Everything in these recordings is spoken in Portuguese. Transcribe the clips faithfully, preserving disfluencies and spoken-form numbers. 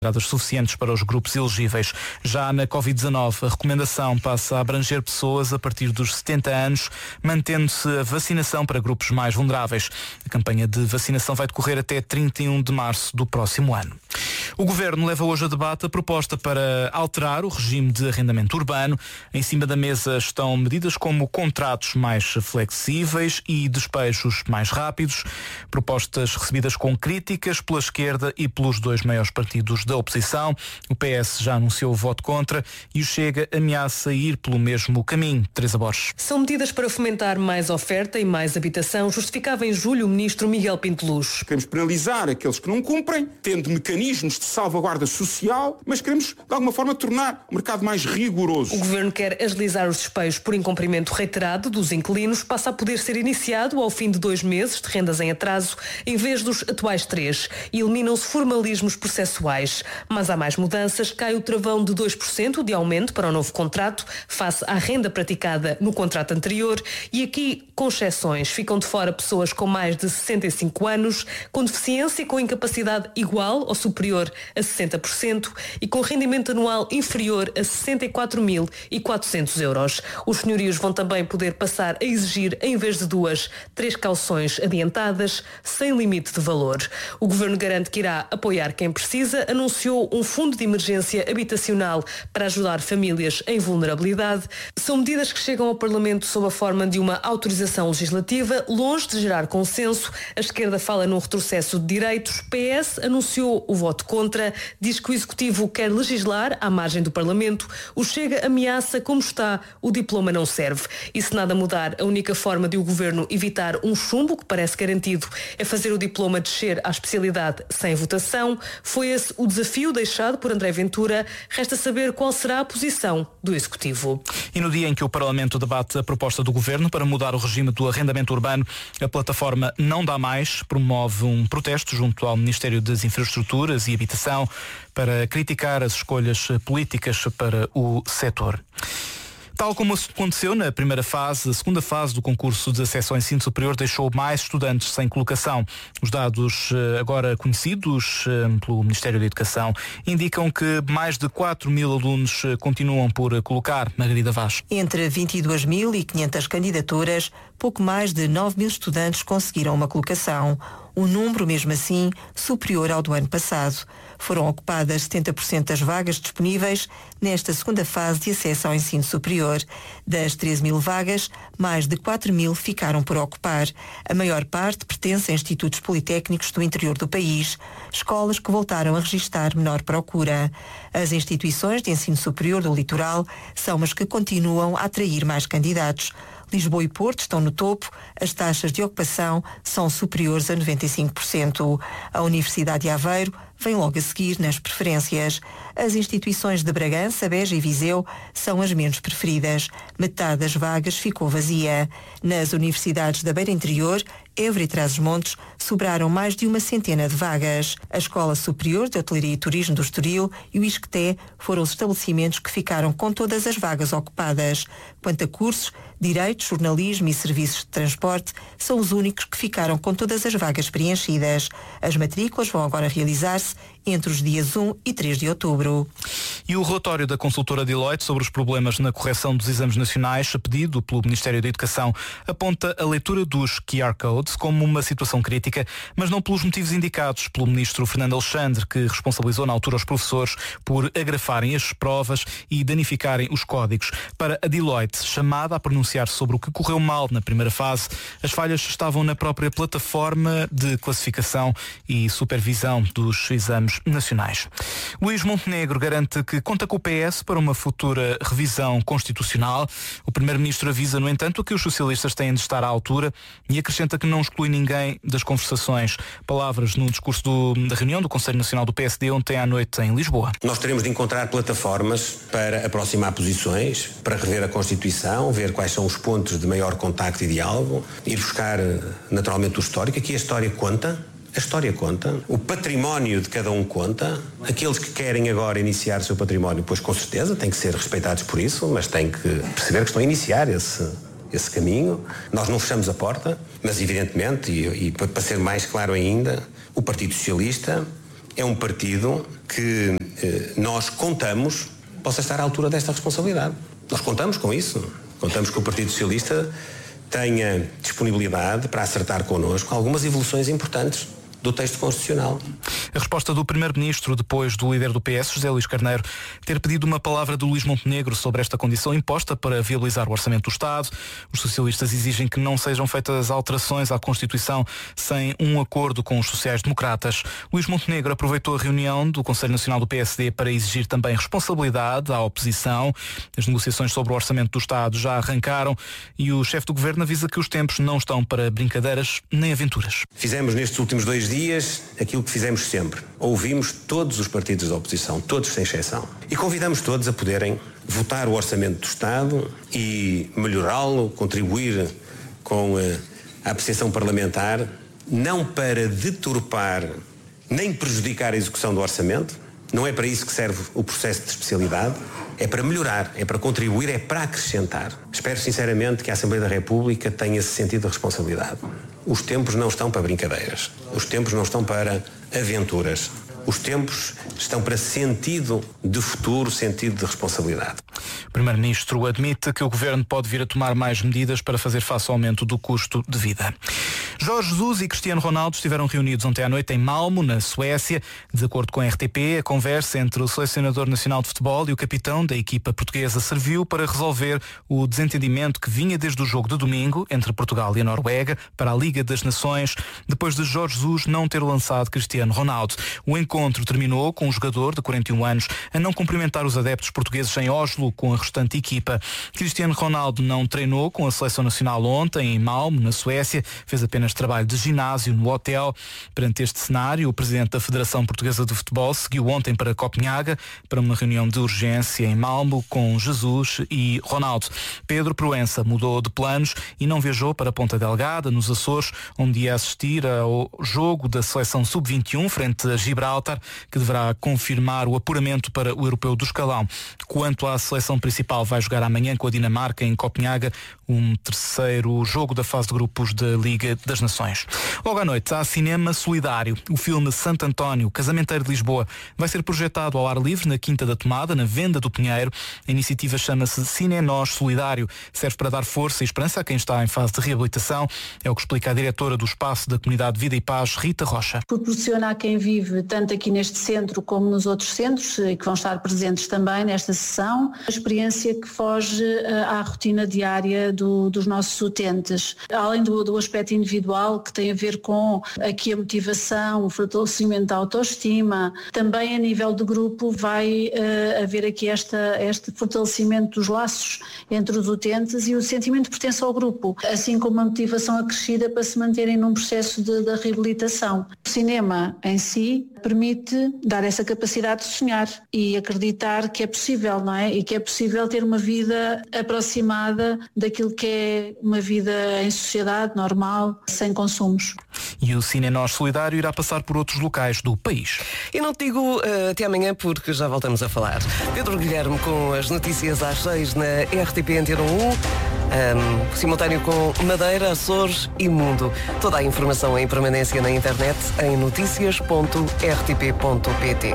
suficientes para os grupos elegíveis. Já na covid dezanove, a recomendação passa a abranger pessoas a partir dos setenta anos, mantendo-se a vacinação para grupos mais vulneráveis. A campanha de vacinação vai decorrer até trinta e um de março do próximo ano. O Governo leva hoje a debate a proposta para alterar o regime de arrendamento urbano. Em cima da mesa estão medidas como contratos mais flexíveis e despejos mais rápidos, propostas recebidas com críticas pela esquerda e pelos dois maiores partidos da oposição. O P S já anunciou o voto contra e o Chega ameaça ir pelo mesmo caminho. Teresa Borges. São medidas para fomentar mais oferta e mais habitação, justificava em julho o ministro Miguel Pinteluz. Queremos penalizar aqueles que não cumprem, tendo mecanismos de salvaguarda social, mas queremos, de alguma forma, tornar o mercado mais rigoroso. O Governo quer agilizar os despejos por incumprimento reiterado dos inquilinos, passa a poder ser iniciado ao fim de dois meses de rendas em atraso, em vez dos atuais três, e eliminam-se formalismos processuais. Mas há mais mudanças, cai o travão de dois por cento de aumento para o novo contrato, face à renda praticada no contrato anterior, e aqui, com exceções, ficam de fora pessoas com mais de sessenta e cinco anos, com deficiência e com incapacidade igual ou superior a sessenta por cento e com rendimento anual inferior a sessenta e quatro mil e quatrocentos euros. Os senhorios vão também poder passar a exigir, em vez de duas, três cauções adiantadas, sem limite de valor. O Governo garante que irá apoiar quem precisa, anunciou um fundo de emergência habitacional para ajudar famílias em vulnerabilidade. São medidas que chegam ao Parlamento sob a forma de uma autorização legislativa, longe de gerar consenso. A esquerda fala num retrocesso de direitos. P S anunciou o voto contra, diz que o Executivo quer legislar à margem do Parlamento. O Chega ameaça, como está, o diploma não serve. E se nada mudar, a única forma de o Governo evitar um chumbo, que parece garantido, é fazer o diploma descer à especialidade sem votação. Foi esse o desafio deixado por André Ventura. Resta saber qual será a posição do Executivo. E no dia em que o Parlamento debate a proposta do Governo para mudar o regime do arrendamento urbano, a plataforma Não Dá Mais promove um protesto junto ao Ministério das Infraestruturas e Habitação para criticar as escolhas políticas para o setor. Tal como aconteceu na primeira fase, a segunda fase do concurso de acesso ao ensino superior deixou mais estudantes sem colocação. Os dados agora conhecidos pelo Ministério da Educação indicam que mais de quatro mil alunos continuam por colocar. Margarida Vaz. Entre vinte e duas mil e quinhentas candidaturas, pouco mais de nove mil estudantes conseguiram uma colocação. Um número, mesmo assim, superior ao do ano passado. Foram ocupadas setenta por cento das vagas disponíveis nesta segunda fase de acesso ao ensino superior. Das treze mil vagas, mais de quatro mil ficaram por ocupar. A maior parte pertence a institutos politécnicos do interior do país, escolas que voltaram a registrar menor procura. As instituições de ensino superior do litoral são as que continuam a atrair mais candidatos. Lisboa e Porto estão no topo, as taxas de ocupação são superiores a noventa e cinco por cento. A Universidade de Aveiro vem logo a seguir nas preferências. As instituições de Bragança, Beja e Viseu são as menos preferidas. Metade das vagas ficou vazia. Nas universidades da Beira Interior, Évora e Trás-os-Montes sobraram mais de uma centena de vagas. A Escola Superior de Hotelaria e Turismo do Estoril e o Isqueté foram os estabelecimentos que ficaram com todas as vagas ocupadas. Quanto a cursos, Direito, Jornalismo e Serviços de Transporte são os únicos que ficaram com todas as vagas preenchidas. As matrículas vão agora realizar-se entre os dias um e três de outubro. E o relatório da consultora Deloitte sobre os problemas na correção dos exames nacionais, pedido pelo Ministério da Educação, aponta a leitura dos Q R Codes como uma situação crítica, mas não pelos motivos indicados pelo Ministro Fernando Alexandre, que responsabilizou na altura os professores por agrafarem as provas e danificarem os códigos. Para a Deloitte, chamada a pronunciar sobre o que correu mal na primeira fase, as falhas estavam na própria plataforma de classificação e supervisão dos exames nacionais. Luís Montenegro garante que conta com o P S para uma futura revisão constitucional. O Primeiro-Ministro avisa, no entanto, que os socialistas têm de estar à altura e acrescenta que não exclui ninguém das conversações. Palavras no discurso do, da reunião do Conselho Nacional do P S D ontem à noite em Lisboa. Nós teremos de encontrar plataformas para aproximar posições, para rever a Constituição, ver quais são os pontos de maior contacto e diálogo, ir buscar naturalmente o histórico. Aqui a história conta. A história conta, o património de cada um conta, aqueles que querem agora iniciar o seu património, pois com certeza têm que ser respeitados por isso, mas têm que perceber que estão a iniciar esse, esse caminho. Nós não fechamos a porta, mas evidentemente, e, e para ser mais claro ainda, o Partido Socialista é um partido que eh, nós contamos possa estar à altura desta responsabilidade. Nós contamos com isso. Contamos que o Partido Socialista tenha disponibilidade para acertar connosco algumas evoluções importantes do texto constitucional. A resposta do Primeiro-Ministro, depois do líder do P S, José Luís Carneiro, ter pedido uma palavra de Luís Montenegro sobre esta condição imposta para viabilizar o Orçamento do Estado. Os socialistas exigem que não sejam feitas alterações à Constituição sem um acordo com os sociais-democratas. Luís Montenegro aproveitou a reunião do Conselho Nacional do P S D para exigir também responsabilidade à oposição. As negociações sobre o Orçamento do Estado já arrancaram e o chefe do Governo avisa que os tempos não estão para brincadeiras nem aventuras. Fizemos nestes últimos dois dias aquilo que fizemos sempre. Ouvimos todos os partidos da oposição, todos sem exceção. E convidamos todos a poderem votar o Orçamento do Estado e melhorá-lo, contribuir com a apreciação parlamentar, não para deturpar nem prejudicar a execução do Orçamento. Não é para isso que serve o processo de especialidade. É para melhorar, é para contribuir, é para acrescentar. Espero sinceramente que a Assembleia da República tenha esse sentido de responsabilidade. Os tempos não estão para brincadeiras. Os tempos não estão para aventuras. Os tempos estão para sentido de futuro, sentido de responsabilidade. O Primeiro-Ministro admite que o Governo pode vir a tomar mais medidas para fazer face ao aumento do custo de vida. Jorge Jesus e Cristiano Ronaldo estiveram reunidos ontem à noite em Malmo, na Suécia. De acordo com a R T P, a conversa entre o selecionador nacional de futebol e o capitão da equipa portuguesa serviu para resolver o desentendimento que vinha desde o jogo de domingo entre Portugal e a Noruega para a Liga das Nações, depois de Jorge Jesus não ter lançado Cristiano Ronaldo. O encontro terminou com o jogador de quarenta e um anos a não cumprimentar os adeptos portugueses em Oslo com a restante equipa. Cristiano Ronaldo não treinou com a seleção nacional ontem em Malmo, na Suécia, fez apenas trabalho de ginásio no hotel. Perante este cenário, o presidente da Federação Portuguesa de Futebol seguiu ontem para Copenhaga para uma reunião de urgência em Malmo com Jesus e Ronaldo. Pedro Proença mudou de planos e não viajou para Ponta Delgada, nos Açores, onde ia assistir ao jogo da seleção sub vinte e um frente a Gibraltar, que deverá confirmar o apuramento para o Europeu do Escalão. Quanto à seleção principal, vai jogar amanhã com a Dinamarca em Copenhaga, um terceiro jogo da fase de grupos da Liga das Nações. Logo à noite há Cinema Solidário. O filme Santo António, Casamenteiro de Lisboa, vai ser projetado ao ar livre na Quinta da Tomada, na Venda do Pinheiro. A iniciativa chama-se Cine Nós Solidário. Serve para dar força e esperança a quem está em fase de reabilitação. É o que explica a diretora do Espaço da Comunidade Vida e Paz, Rita Rocha. Proporciona a quem vive tanto aqui neste centro como nos outros centros, e que vão estar presentes também nesta sessão, a experiência que foge à rotina diária do, dos nossos utentes. Além do, do aspecto individual, que tem a ver com aqui a motivação, o fortalecimento da autoestima, também a nível de grupo vai uh, haver aqui esta, este fortalecimento dos laços entre os utentes e o sentimento de pertença ao grupo, assim como a motivação acrescida para se manterem num processo de, de reabilitação. O cinema em si permite dar essa capacidade de sonhar e acreditar que é possível, não é? E que é possível ter uma vida aproximada daquilo que é uma vida em sociedade, normal, sem consumos. E o Cine Nós Solidário irá passar por outros locais do país. E não te digo uh, até amanhã porque já voltamos a falar. Pedro Guilherme com as notícias às seis na R T P Antena um, um, simultâneo com Madeira, Açores e Mundo. Toda a informação em permanência na internet em notícias ponto r t p ponto p t.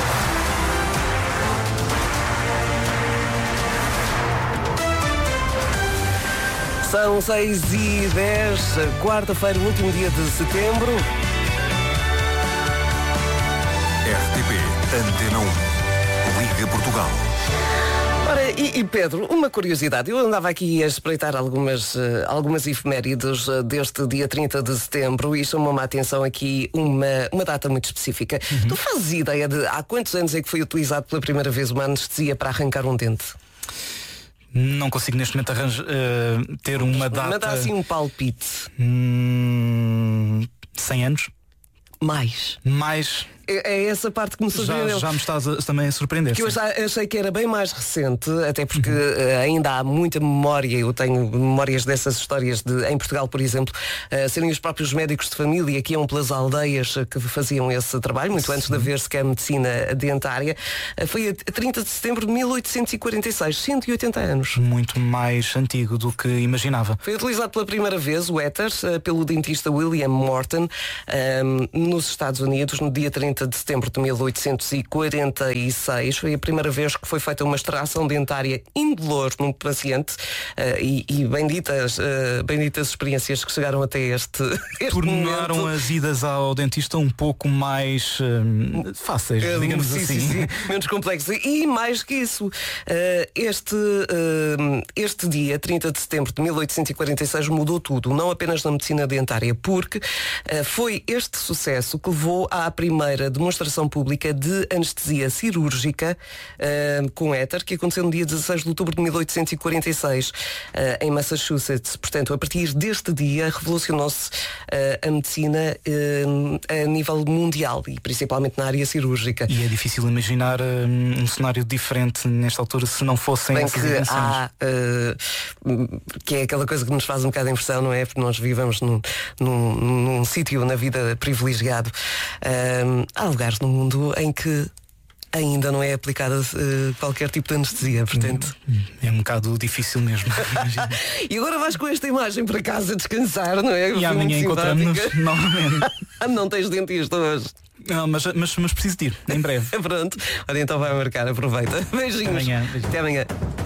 São seis e dez, quarta-feira, último dia de setembro. R T P Antena um, Liga Portugal. Ora, e, e Pedro, uma curiosidade, eu andava aqui a espreitar algumas, uh, algumas efemérides uh, deste dia trinta de setembro e chamou-me a atenção aqui uma, uma data muito específica. Uhum. Tu fazes ideia de há quantos anos é que foi utilizado pela primeira vez uma anestesia para arrancar um dente? Não consigo neste momento arranjar, uh, ter uma data... Mas dá assim um palpite. Hum, cem anos? Mais. Mais... É essa parte que me surpreendeu. Já, já me estás a, também a surpreender. Que eu já, achei que era bem mais recente, até porque uhum. ainda há muita memória. Eu tenho memórias dessas histórias de, em Portugal, por exemplo, uh, serem os próprios médicos de família que iam pelas aldeias que faziam esse trabalho, muito Sim. antes de haver sequer medicina dentária. Uh, foi a trinta de setembro de mil oitocentos e quarenta e seis, cento e oitenta anos. Muito mais antigo do que imaginava. Foi utilizado pela primeira vez, o éter, uh, pelo dentista William Morton, um, nos Estados Unidos, no dia trinta trinta de setembro de mil oitocentos e quarenta e seis. Foi a primeira vez que foi feita uma extração dentária indolor num paciente uh, e, e benditas, uh, benditas experiências que chegaram até este, este Tornaram momento. as idas ao dentista um pouco mais uh, fáceis, Uh, digamos sim, assim. sim, sim. Menos complexo. E mais que isso, uh, este, uh, este dia, trinta de setembro de mil oitocentos e quarenta e seis, mudou tudo, não apenas na medicina dentária, porque uh, foi este sucesso que levou à primeira demonstração pública de anestesia cirúrgica uh, com éter, que aconteceu no dia dezasseis de outubro de mil oitocentos e quarenta e seis, uh, em Massachusetts. Portanto, a partir deste dia, revolucionou-se uh, a medicina uh, a nível mundial e principalmente na área cirúrgica. E é difícil imaginar um, um cenário diferente nesta altura se não fossem Bem essas que invenções. há, uh, que é aquela coisa que nos faz um bocado de impressão, não é? Porque nós vivemos num, num, num sítio na vida privilegiado. Uh, há lugares no mundo em que ainda não é aplicada uh, qualquer tipo de anestesia, portanto. É um bocado difícil mesmo. E agora vais com esta imagem para casa descansar, não é? E Foi amanhã muito encontramos-nos simpática. novamente. Não tens dentista hoje. Não, mas, mas, mas preciso de ir, em breve. Pronto. Olha, então vai marcar, aproveita. Beijinhos. Até amanhã. Beijinhos. Até amanhã.